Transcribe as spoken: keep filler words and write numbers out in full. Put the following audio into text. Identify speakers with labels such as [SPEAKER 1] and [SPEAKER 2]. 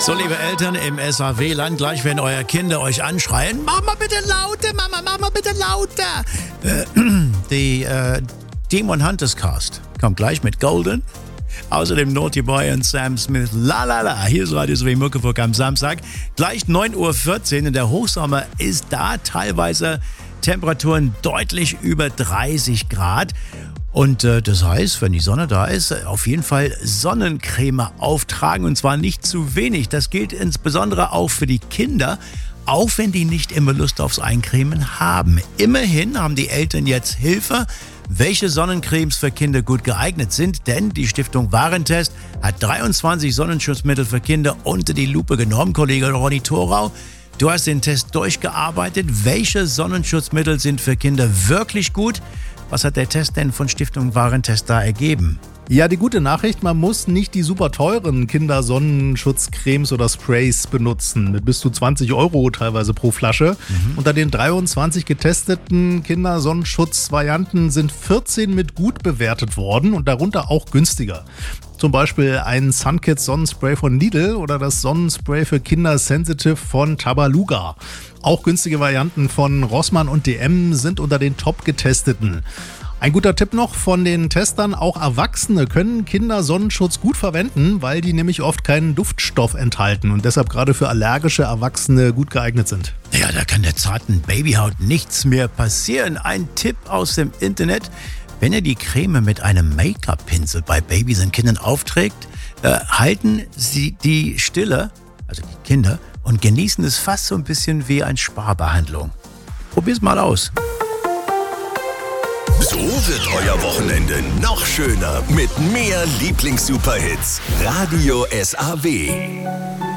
[SPEAKER 1] So, liebe Eltern im S A W-Land, gleich wenn eure Kinder euch anschreien, Mama bitte lauter, Mama, Mama bitte lauter. Äh, die äh, Demon Hunters Cast kommt gleich mit Golden. Außerdem Naughty Boy und Sam Smith, la la la. Hier ist Radio S W Muckefuck am Samstag. Gleich neun Uhr vierzehn und der Hochsommer ist da. Teilweise Temperaturen deutlich über dreißig Grad. Und äh, das heißt, wenn die Sonne da ist, auf jeden Fall Sonnencreme auftragen. Und zwar nicht zu wenig. Das gilt insbesondere auch für die Kinder. Auch wenn die nicht immer Lust aufs Eincremen haben. Immerhin haben die Eltern jetzt Hilfe, welche Sonnencremes für Kinder gut geeignet sind. Denn die Stiftung Warentest hat dreiundzwanzig Sonnenschutzmittel für Kinder unter die Lupe genommen. Kollege Ronny Thorau, du hast den Test durchgearbeitet. Welche Sonnenschutzmittel sind für Kinder wirklich gut? Was hat der Test denn von Stiftung Warentest da ergeben?
[SPEAKER 2] Ja, die gute Nachricht, man muss nicht die super teuren Kindersonnenschutzcremes oder Sprays benutzen, mit bis zu zwanzig Euro teilweise pro Flasche. Mhm. Unter den dreiundzwanzig getesteten Kindersonnenschutzvarianten sind vierzehn mit gut bewertet worden und darunter auch günstiger. Zum Beispiel ein Sunkids Sonnenspray von Lidl oder das Sonnenspray für Kinder Sensitive von Tabaluga. Auch günstige Varianten von Rossmann und D M sind unter den top getesteten. Ein guter Tipp noch von den Testern, auch Erwachsene können Kindersonnenschutz gut verwenden, weil die nämlich oft keinen Duftstoff enthalten und deshalb gerade für allergische Erwachsene gut geeignet sind.
[SPEAKER 1] Ja, da kann der zarten Babyhaut nichts mehr passieren. Ein Tipp aus dem Internet: Wenn ihr die Creme mit einem Make-up-Pinsel bei Babys und Kindern aufträgt, äh, halten sie die Stille, also die Kinder, und genießen es fast so ein bisschen wie eine Sparbehandlung. Probier's mal aus.
[SPEAKER 3] So wird euer Wochenende noch schöner mit mehr Lieblings-Superhits. Radio S A W.